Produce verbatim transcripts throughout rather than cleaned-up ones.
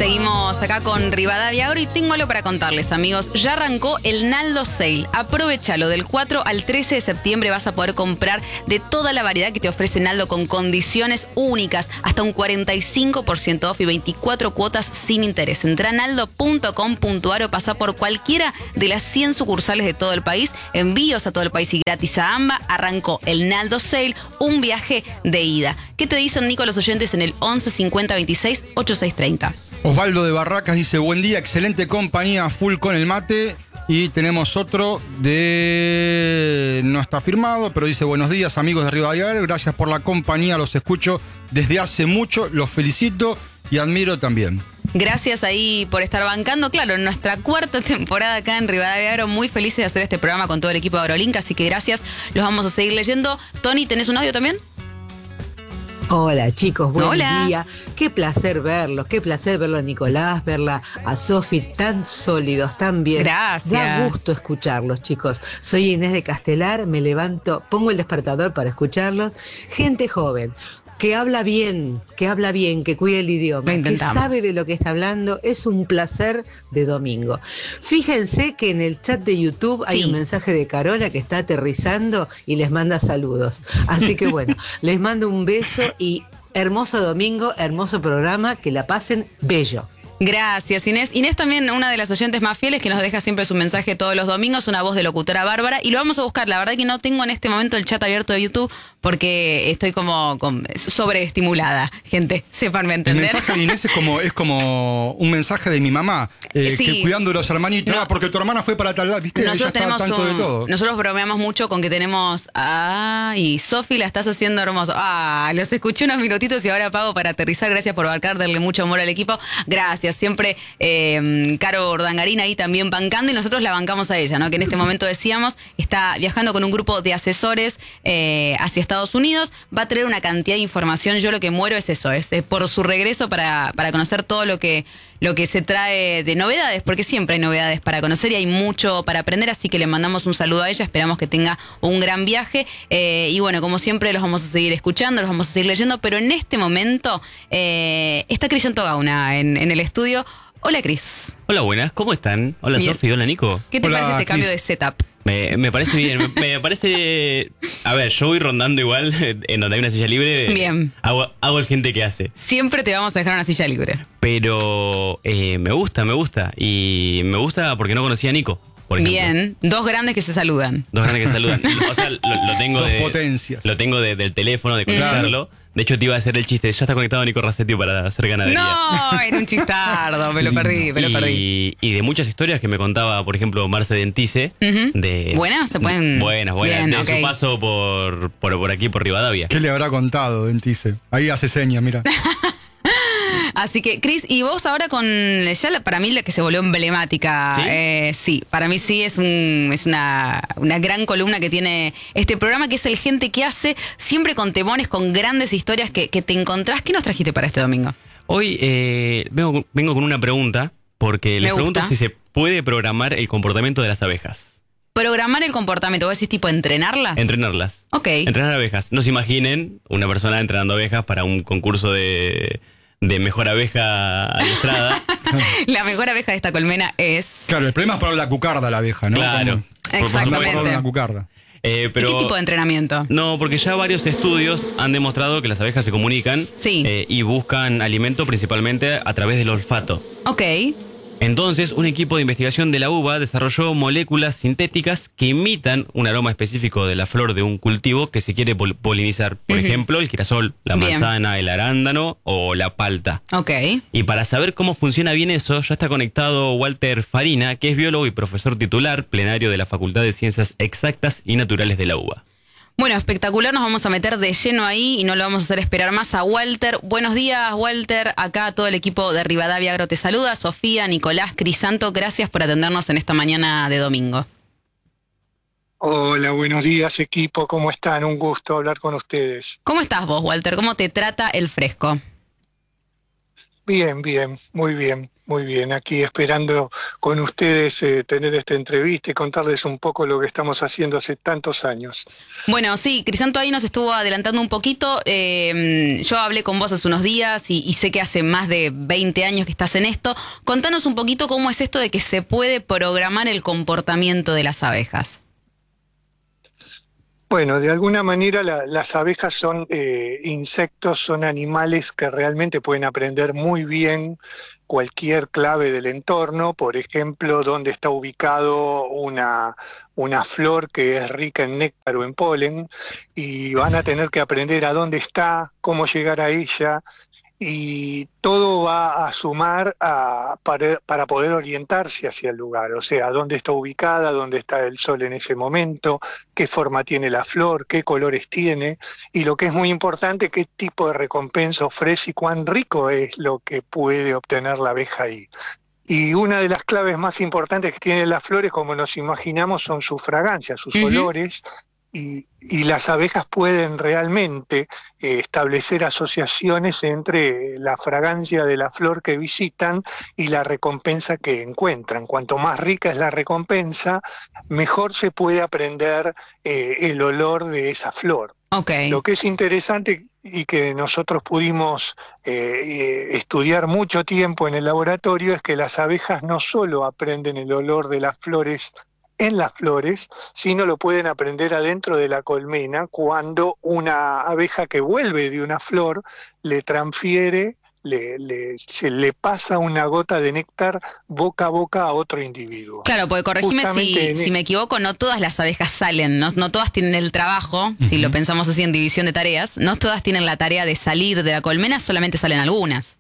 Seguimos acá con Rivadavia Agro y tengo algo para contarles, amigos. Ya arrancó el Naldo Sale. Aprovechalo, del cuatro al trece de septiembre vas a poder comprar de toda la variedad que te ofrece Naldo con condiciones únicas, hasta un cuarenta y cinco por ciento off y veinticuatro cuotas sin interés. Entra a naldo punto com punto ar o pasa por cualquiera de las cien sucursales de todo el país, envíos a todo el país y gratis a AMBA. Arrancó el Naldo Sale, un viaje de ida. ¿Qué te dicen, Nico, los oyentes en el once cincuenta veintiséis ochenta y seis treinta? Osvaldo de Barracas dice, buen día, excelente compañía, full con el mate. Y tenemos otro de... no está firmado, pero dice, buenos días, amigos de Rivadavia Agro, gracias por la compañía, los escucho desde hace mucho, los felicito y admiro también. Gracias ahí por estar bancando. Claro, en nuestra cuarta temporada acá en Rivadavia Agro, muy felices de hacer este programa con todo el equipo de AgroLink, así que gracias, los vamos a seguir leyendo. Tony, ¿tenés un audio también? Hola chicos, buen Hola. día. Qué placer verlos, qué placer verlo a Nicolás, verla a Sofi, tan sólidos, tan bien. Gracias. Da gusto escucharlos, chicos. Soy Inés de Castelar, me levanto, pongo el despertador para escucharlos. Gente joven, que habla bien, que habla bien, que cuida el idioma, que sabe de lo que está hablando. Es un placer de domingo. Fíjense que en el chat de YouTube hay sí. un mensaje de Carola que está aterrizando y les manda saludos. Así que bueno, les mando un beso y hermoso domingo, hermoso programa, que la pasen bello. Gracias, Inés. Inés también, una de las oyentes más fieles que nos deja siempre su mensaje todos los domingos, una voz de locutora bárbara, y lo vamos a buscar. La verdad que no tengo en este momento el chat abierto de YouTube porque estoy como, como sobreestimulada, gente, sépanme entender. El mensaje de Inés es como, es como un mensaje de mi mamá, eh, sí. que cuidando de los hermanitos, no, porque tu hermana fue para tal lado, ¿viste? Nosotros Ella tenemos tanto un, de todo. Nosotros bromeamos mucho con que tenemos, ah, y Sofi, la estás haciendo hermoso. Ah, los escuché unos minutitos y ahora pago para aterrizar. Gracias por bancar, darle mucho amor al equipo. Gracias, siempre eh, Caro Urdangarina ahí también bancando y nosotros la bancamos a ella, ¿no? Que en este momento decíamos, está viajando con un grupo de asesores eh, hacia Estados Unidos, va a traer una cantidad de información. Yo lo que muero es eso, es, es por su regreso para, para conocer todo lo que, lo que se trae de novedades, porque siempre hay novedades para conocer y hay mucho para aprender, así que le mandamos un saludo a ella, esperamos que tenga un gran viaje eh, y bueno, como siempre los vamos a seguir escuchando, los vamos a seguir leyendo, pero en este momento eh, está Cristian Togauna en, en el estudio. Hola, Cris. Hola, buenas, ¿cómo están? Hola, Sofi, hola, Nico. ¿Qué te Hola, parece este Chris. cambio de setup? Me, me parece bien, me, me parece... A ver, yo voy rondando igual, en donde hay una silla libre. Bien. Hago, hago el gente que hace. Siempre te vamos a dejar una silla libre. Pero eh, me gusta, me gusta. Y me gusta porque no conocía a Nico, por ejemplo. Bien, dos grandes que se saludan. Dos grandes que se saludan. O sea, lo, lo tengo Dos de... potencias. Lo tengo de, del teléfono, de conectarlo. Mm. De hecho, te iba a hacer el chiste. Ya está conectado Nico Racetti para hacer ganadería. No, era un chistardo. Me lo perdí, me lo y, perdí. Y de muchas historias que me contaba, por ejemplo, Marce Dentice. Uh-huh. de, ¿Buenas? ¿Se pueden...? Buenas, buenas. Bien, de okay. su paso por, por, por aquí, por Rivadavia. ¿Qué le habrá contado, Dentice? Ahí hace señas, mira. Así que, Cris, y vos ahora con ya para mí la que se volvió emblemática, ¿Sí? Eh, sí, para mí sí es un es una, una gran columna que tiene este programa, que es el Gente que Hace, siempre con temones, con grandes historias que, que te encontrás. ¿Qué nos trajiste para este domingo? Hoy eh, vengo, vengo con una pregunta, porque les pregunto si se puede programar el comportamiento de las abejas. Programar el comportamiento, ¿vos decís tipo entrenarlas? Entrenarlas. Ok. Entrenar abejas. No se imaginen una persona entrenando abejas para un concurso de... de mejor abeja adiestrada. La mejor abeja de esta colmena es... Claro, el problema es para la cucarda, la abeja, ¿no? Claro. Como, exactamente. por una cucarda. Eh, pero, ¿Y qué tipo de entrenamiento? No, porque ya varios estudios han demostrado que las abejas se comunican sí. eh, y buscan alimento principalmente a través del olfato. Ok. Entonces, un equipo de investigación de la U B A desarrolló moléculas sintéticas que imitan un aroma específico de la flor de un cultivo que se quiere pol- polinizar. Por uh-huh. ejemplo, el girasol, la bien. manzana, el arándano o la palta. Ok. Y para saber cómo funciona bien eso, ya está conectado Walter Farina, que es biólogo y profesor titular plenario de la Facultad de Ciencias Exactas y Naturales de la U B A. Bueno, espectacular, nos vamos a meter de lleno ahí y no lo vamos a hacer esperar más a Walter. Buenos días, Walter. Acá todo el equipo de Rivadavia Agro te saluda. Sofía, Nicolás, Crisanto, gracias por atendernos en esta mañana de domingo. Hola, buenos días, equipo. ¿Cómo están? Un gusto hablar con ustedes. ¿Cómo estás vos, Walter? ¿Cómo te trata el fresco? Bien, bien, muy bien, muy bien. Aquí esperando con ustedes eh, tener esta entrevista y contarles un poco lo que estamos haciendo hace tantos años. Bueno, sí, Crisanto ahí nos estuvo adelantando un poquito. Eh, yo hablé con vos hace unos días y, y sé que hace más de veinte años que estás en esto. Contanos un poquito cómo es esto de que se puede programar el comportamiento de las abejas. Bueno, de alguna manera la, las abejas son eh, insectos, son animales que realmente pueden aprender muy bien cualquier clave del entorno, por ejemplo, dónde está ubicado una, una flor que es rica en néctar o en polen, y van a tener que aprender a dónde está, cómo llegar a ella, y todo va a sumar a, para, para poder orientarse hacia el lugar, o sea, dónde está ubicada, dónde está el sol en ese momento, qué forma tiene la flor, qué colores tiene, y lo que es muy importante, qué tipo de recompensa ofrece y cuán rico es lo que puede obtener la abeja ahí. Y una de las claves más importantes que tienen las flores, como nos imaginamos, son sus fragancias, sus uh-huh. olores, y, y las abejas pueden realmente eh, establecer asociaciones entre la fragancia de la flor que visitan y la recompensa que encuentran. Cuanto más rica es la recompensa, mejor se puede aprender eh, el olor de esa flor. Okay. Lo que es interesante y que nosotros pudimos eh, estudiar mucho tiempo en el laboratorio es que las abejas no solo aprenden el olor de las flores en las flores, sino lo pueden aprender adentro de la colmena cuando una abeja que vuelve de una flor le transfiere, le, le, se le pasa una gota de néctar boca a boca a otro individuo. Claro, porque corregime si, si me equivoco, no todas las abejas salen, no, no todas tienen el trabajo, uh-huh. si lo pensamos así en división de tareas, no todas tienen la tarea de salir de la colmena, solamente salen algunas.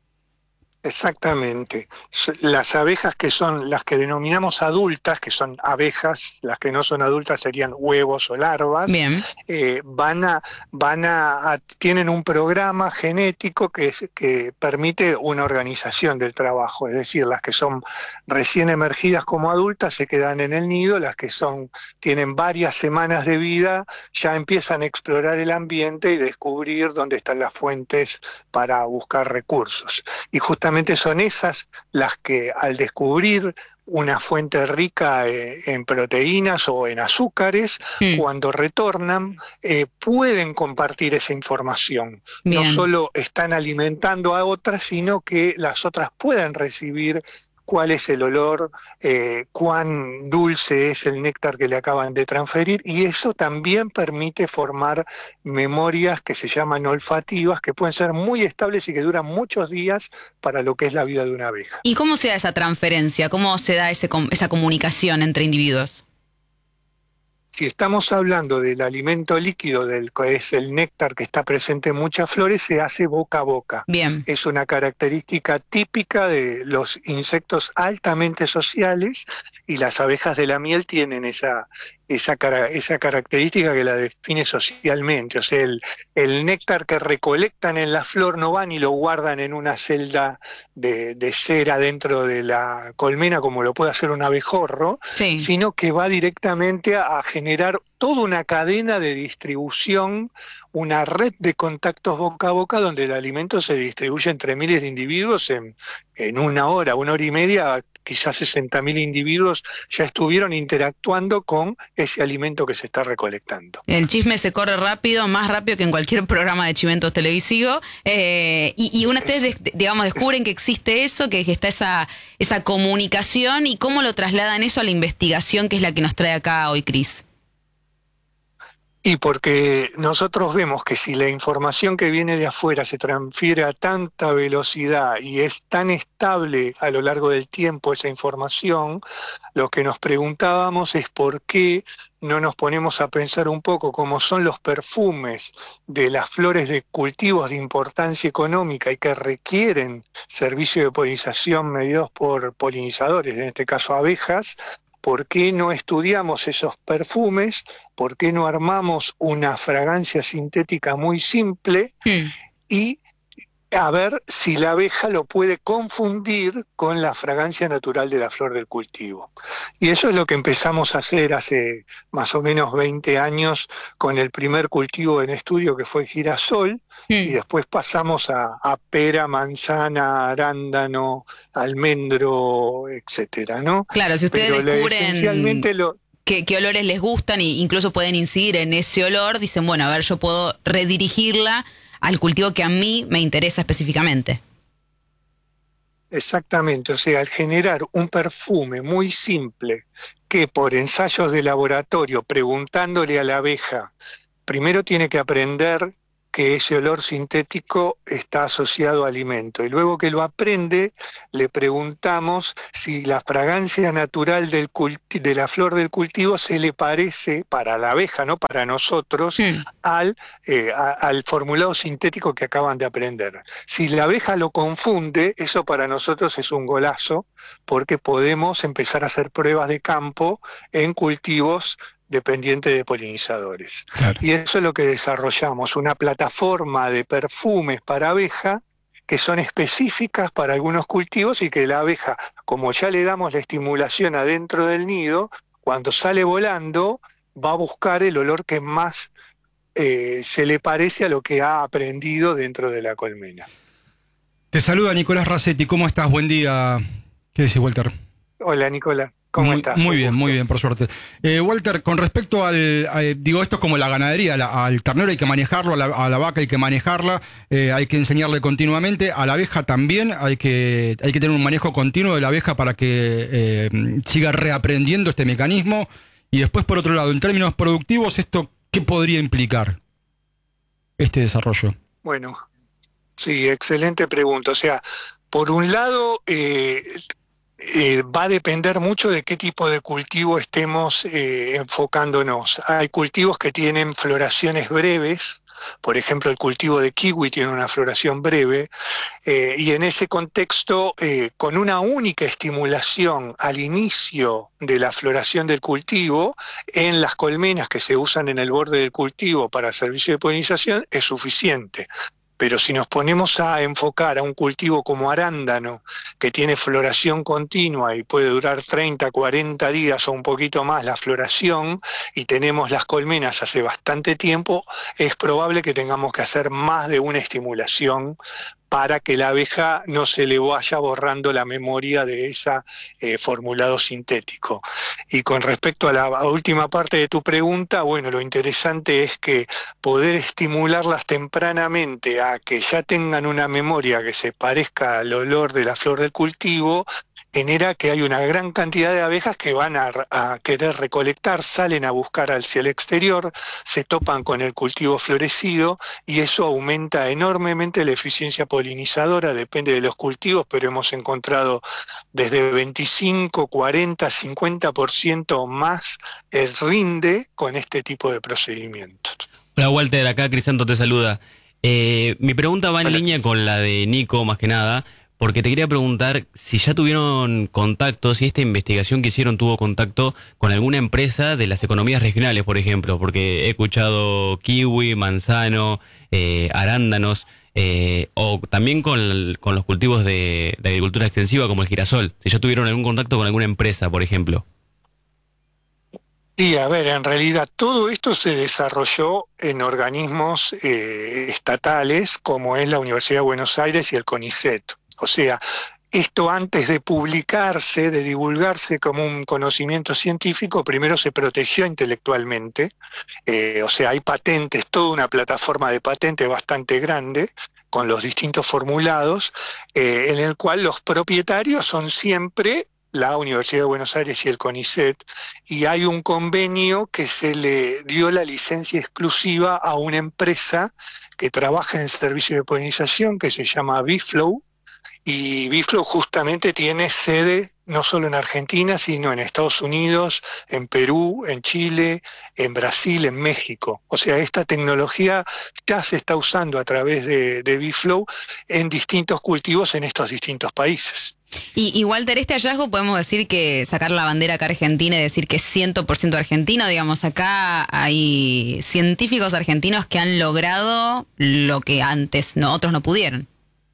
Exactamente. Las abejas que son las que denominamos adultas, que son abejas, las que no son adultas serían huevos o larvas, Bien. Eh, van a, van a, a, tienen un programa genético que, es, que permite una organización del trabajo, es decir, las que son recién emergidas como adultas se quedan en el nido, las que son, tienen varias semanas de vida, ya empiezan a explorar el ambiente y descubrir dónde están las fuentes para buscar recursos. Y justamente son esas las que al descubrir una fuente rica eh, en proteínas o en azúcares, mm. cuando retornan eh, pueden compartir esa información. Bien. No solo están alimentando a otras, sino que las otras pueden recibir cuál es el olor, eh, cuán dulce es el néctar que le acaban de transferir, y eso también permite formar memorias que se llaman olfativas, que pueden ser muy estables y que duran muchos días para lo que es la vida de una abeja. ¿Y cómo se da esa transferencia? ¿Cómo se da ese, esa comunicación entre individuos? Si estamos hablando del alimento líquido, del que es el néctar que está presente en muchas flores, se hace boca a boca. Bien. Es una característica típica de los insectos altamente sociales, y las abejas de la miel tienen esa, esa, cara, esa característica que la define socialmente. O sea, el, el néctar que recolectan en la flor no van y lo guardan en una celda de, de cera dentro de la colmena como lo puede hacer un abejorro, sí. sino que va directamente a, a generar toda una cadena de distribución, una red de contactos boca a boca donde el alimento se distribuye entre miles de individuos en, en una hora, una hora y media, quizás sesenta mil individuos ya estuvieron interactuando con ese alimento que se está recolectando. El chisme se corre rápido, más rápido que en cualquier programa de chimentos televisivo, eh, y, y una vez, es, digamos, descubren que existe eso, que, que está esa, esa comunicación, y cómo lo trasladan eso a la investigación que es la que nos trae acá hoy Cris. Y porque nosotros vemos que si la información que viene de afuera se transfiere a tanta velocidad y es tan estable a lo largo del tiempo esa información, lo que nos preguntábamos es por qué no nos ponemos a pensar un poco cómo son los perfumes de las flores de cultivos de importancia económica y que requieren servicio de polinización mediados por polinizadores, en este caso abejas. ¿Por qué no estudiamos esos perfumes? ¿Por qué no armamos una fragancia sintética muy simple? Mm. Y a ver si la abeja lo puede confundir con la fragancia natural de la flor del cultivo. Y eso es lo que empezamos a hacer hace más o menos veinte años con el primer cultivo en estudio, que fue girasol, mm. y después pasamos a, a pera, manzana, arándano, almendro, etcétera, ¿no? Claro, si ustedes Pero descubren esencialmente lo qué, qué olores les gustan e incluso pueden incidir en ese olor, dicen, bueno, a ver, yo puedo redirigirla al cultivo que a mí me interesa específicamente. Exactamente, o sea, al generar un perfume muy simple que por ensayos de laboratorio, preguntándole a la abeja, primero tiene que aprender que ese olor sintético está asociado a alimento. Y luego que lo aprende, le preguntamos si la fragancia natural del culti- de la flor del cultivo se le parece, para la abeja, no para nosotros, sí. al, eh, a, al formulado sintético que acaban de aprender. Si la abeja lo confunde, eso para nosotros es un golazo, porque podemos empezar a hacer pruebas de campo en cultivos dependiente de polinizadores. Claro. Y eso es lo que desarrollamos, una plataforma de perfumes para abeja que son específicas para algunos cultivos y que la abeja, como ya le damos la estimulación adentro del nido, cuando sale volando va a buscar el olor que más eh, se le parece a lo que ha aprendido dentro de la colmena. Te saluda Nicolás Racetti, ¿cómo estás? Buen día. ¿Qué decís, Walter? Hola, Nicolás. ¿Cómo muy, estás? Muy bien, muy bien, por suerte. Eh, Walter, con respecto al, a, digo, esto es como la ganadería, la, al ternero hay que manejarlo, a la, a la vaca hay que manejarla, eh, hay que enseñarle continuamente, a la abeja también hay que, hay que tener un manejo continuo de la abeja para que eh, siga reaprendiendo este mecanismo. Y después, por otro lado, en términos productivos, ¿esto qué podría implicar este desarrollo? Bueno, sí, excelente pregunta. O sea, por un lado, eh, Eh, va a depender mucho de qué tipo de cultivo estemos eh, enfocándonos. Hay cultivos que tienen floraciones breves, por ejemplo el cultivo de kiwi tiene una floración breve, eh, y en ese contexto, eh, con una única estimulación al inicio de la floración del cultivo, en las colmenas que se usan en el borde del cultivo para servicio de polinización, es suficiente. Pero si nos ponemos a enfocar a un cultivo como arándano, que tiene floración continua y puede durar treinta, cuarenta días o un poquito más la floración, y tenemos las colmenas hace bastante tiempo, es probable que tengamos que hacer más de una estimulación para que la abeja no se le vaya borrando la memoria de ese eh, formulado sintético. Y con respecto a la a última parte de tu pregunta, bueno, lo interesante es que poder estimularlas tempranamente a que ya tengan una memoria que se parezca al olor de la flor del cultivo, genera que hay una gran cantidad de abejas que van a, a querer recolectar, salen a buscar hacia el exterior, se topan con el cultivo florecido y eso aumenta enormemente la eficiencia polinizadora, depende de los cultivos, pero hemos encontrado desde veinticinco, cuarenta, cincuenta por ciento más el rinde con este tipo de procedimientos. Hola Walter, acá Crisanto te saluda. Eh, mi pregunta va en Hola, línea con la de Nico más que nada. Porque te quería preguntar si ya tuvieron contacto, si esta investigación que hicieron tuvo contacto con alguna empresa de las economías regionales, por ejemplo, porque he escuchado kiwi, manzano, eh, arándanos, eh, o también con, con los cultivos de, de agricultura extensiva como el girasol. Si ya tuvieron algún contacto con alguna empresa, por ejemplo. Sí, a ver, en realidad todo esto se desarrolló en organismos eh, estatales como es la Universidad de Buenos Aires y el CONICET. O sea, esto antes de publicarse, de divulgarse como un conocimiento científico, primero se protegió intelectualmente, eh, o sea, hay patentes, toda una plataforma de patentes bastante grande, con los distintos formulados, eh, en el cual los propietarios son siempre la Universidad de Buenos Aires y el CONICET, y hay un convenio que se le dio la licencia exclusiva a una empresa que trabaja en servicio de polinización que se llama Biflow, y Biflow justamente tiene sede no solo en Argentina, sino en Estados Unidos, en Perú, en Chile, en Brasil, en México. O sea, esta tecnología ya se está usando a través de, de Biflow en distintos cultivos en estos distintos países. Y, y Walter, este hallazgo podemos decir que sacar la bandera acá argentina y decir que es cien por ciento argentino, digamos, acá hay científicos argentinos que han logrado lo que antes no, otros no pudieron.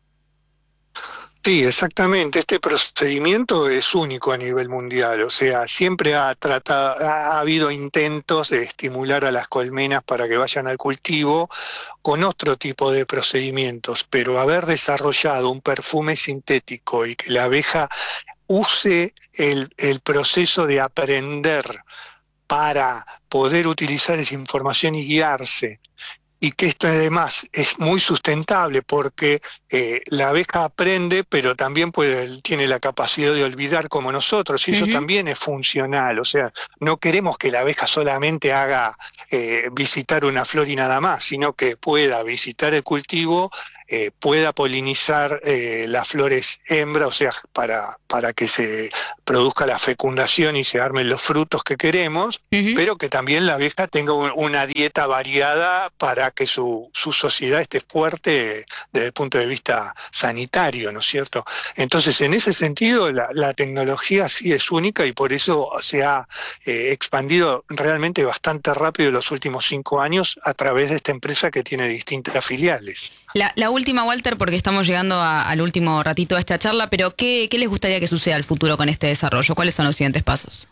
Sí, exactamente. Este procedimiento es único a nivel mundial. O sea, siempre ha tratado, ha habido intentos de estimular a las colmenas para que vayan al cultivo con otro tipo de procedimientos, pero haber desarrollado un perfume sintético y que la abeja use el, el proceso de aprender para poder utilizar esa información y guiarse, y que esto además es muy sustentable porque eh, la abeja aprende, pero también puede, tiene la capacidad de olvidar como nosotros, y eso uh-huh. también es funcional. O sea, no queremos que la abeja solamente haga eh, visitar una flor y nada más, sino que pueda visitar el cultivo, eh, pueda polinizar eh, las flores hembra, o sea, para, para que se produzca la fecundación y se armen los frutos que queremos, uh-huh. pero que también la abeja tenga un, una dieta variada para que su, su sociedad esté fuerte desde el punto de vista sanitario, ¿no es cierto? Entonces, en ese sentido, la, la tecnología sí es única y por eso se ha eh, expandido realmente bastante rápido en los últimos cinco años a través de esta empresa que tiene distintas filiales. La, la última, Walter, porque estamos llegando a, al último ratito de esta charla, pero ¿qué, qué les gustaría que suceda al futuro con este desarrollo? ¿Cuáles son los siguientes pasos?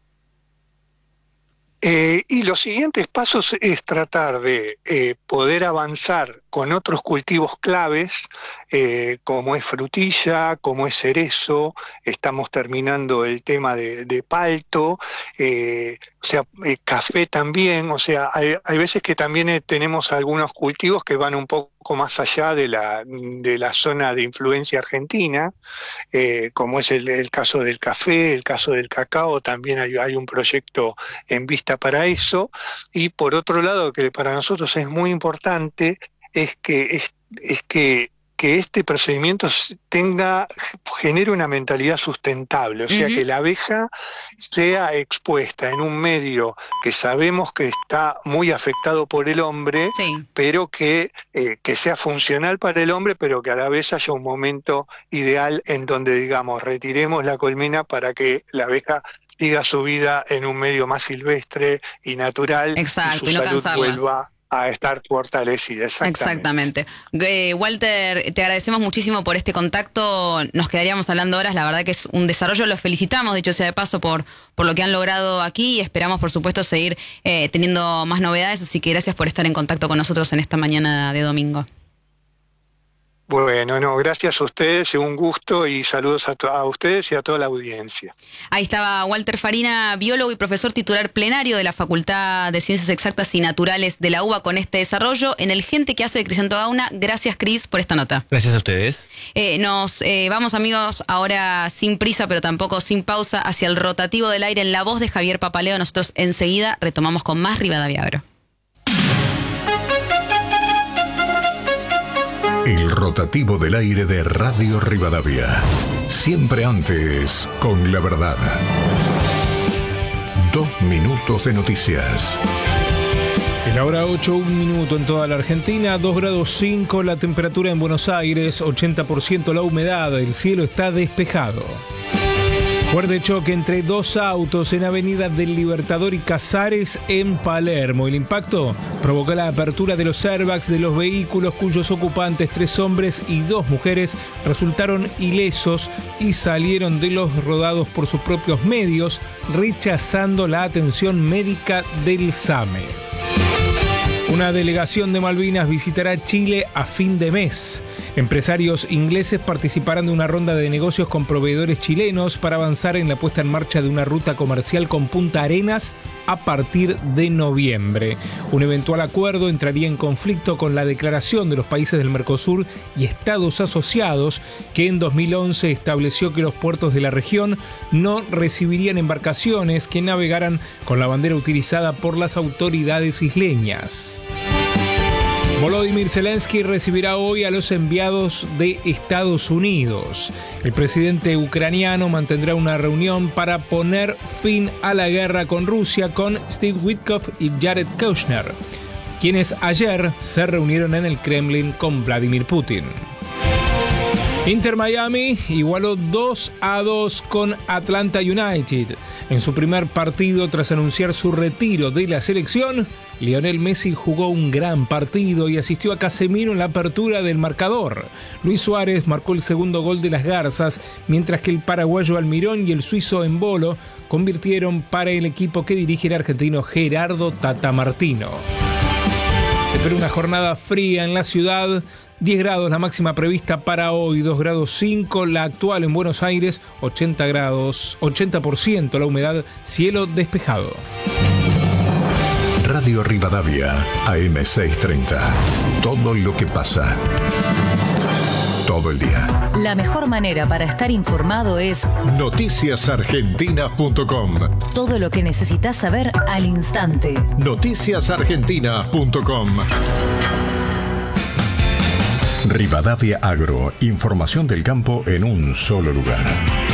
Eh, y los siguientes pasos es tratar de eh, poder avanzar con otros cultivos claves, eh, como es frutilla, como es cerezo, estamos terminando el tema de, de palto, eh, o sea, eh, café también, o sea, hay, hay veces que también eh, tenemos algunos cultivos que van un poco más allá de la, de la zona de influencia argentina, eh, como es el, el caso del café, el caso del cacao, también hay, hay un proyecto en vista para eso, y por otro lado, que para nosotros es muy importante, es que, es, es que, que este procedimiento tenga, genere una mentalidad sustentable, o sea, uh-huh. que la abeja sea expuesta en un medio que sabemos que está muy afectado por el hombre, sí. pero que, eh, que sea funcional para el hombre, pero que a la vez haya un momento ideal en donde, digamos, retiremos la colmena para que la abeja siga su vida en un medio más silvestre y natural. Exacto, y su y no salud cansarlas. Vuelva a estar fortalecida. Exactamente. Exactamente. Eh, Walter, te agradecemos muchísimo por este contacto. Nos quedaríamos hablando horas. La verdad que es un desarrollo. Los felicitamos, dicho sea de paso, por, por lo que han logrado aquí y esperamos, por supuesto, seguir eh, teniendo más novedades. Así que gracias por estar en contacto con nosotros en esta mañana de domingo. Bueno, no, gracias a ustedes, un gusto y saludos a, to- a ustedes y a toda la audiencia. Ahí estaba Walter Farina, biólogo y profesor titular plenario de la Facultad de Ciencias Exactas y Naturales de la UBA con este desarrollo en el Gente que hace de Crisanto Gauna. Gracias, Cris, por esta nota. Gracias a ustedes. Eh, nos eh, vamos, amigos, ahora sin prisa, pero tampoco sin pausa, hacia el rotativo del aire en la voz de Javier Papaleo. Nosotros enseguida retomamos con más Rivadavia Agro. El rotativo del aire de Radio Rivadavia. Siempre antes con la verdad. Dos minutos de noticias. En la hora ocho, un minuto en toda la Argentina, dos grados cinco la temperatura en Buenos Aires, ochenta por ciento la humedad, el cielo está despejado. Fuerte choque entre dos autos en Avenida del Libertador y Casares en Palermo. El impacto provocó la apertura de los airbags de los vehículos cuyos ocupantes, tres hombres y dos mujeres, resultaron ilesos y salieron de los rodados por sus propios medios, rechazando la atención médica del SAME. Una delegación de Malvinas visitará Chile a fin de mes. Empresarios ingleses participarán de una ronda de negocios con proveedores chilenos para avanzar en la puesta en marcha de una ruta comercial con Punta Arenas a partir de noviembre. Un eventual acuerdo entraría en conflicto con la declaración de los países del Mercosur y estados asociados que en dos mil once estableció que los puertos de la región no recibirían embarcaciones que navegaran con la bandera utilizada por las autoridades isleñas. Volodymyr Zelensky recibirá hoy a los enviados de Estados Unidos. El presidente ucraniano mantendrá una reunión para poner fin a la guerra con Rusia con Steve Witkoff y Jared Kushner, quienes ayer se reunieron en el Kremlin con Vladimir Putin. Inter Miami igualó dos a dos con Atlanta United. En su primer partido, tras anunciar su retiro de la selección, Lionel Messi jugó un gran partido y asistió a Casemiro en la apertura del marcador. Luis Suárez marcó el segundo gol de las Garzas, mientras que el paraguayo Almirón y el suizo Embolo convirtieron para el equipo que dirige el argentino Gerardo Tata Martino. Se espera una jornada fría en la ciudad. diez grados la máxima prevista para hoy, dos grados cinco la actual en Buenos Aires, ochenta grados, ochenta por ciento la humedad, cielo despejado. Radio Rivadavia, A M seiscientos treinta. Todo lo que pasa. Todo el día. La mejor manera para estar informado es noticias argentinas punto com. Todo lo que necesitas saber al instante. noticias argentinas punto com. Rivadavia Agro, información del campo en un solo lugar.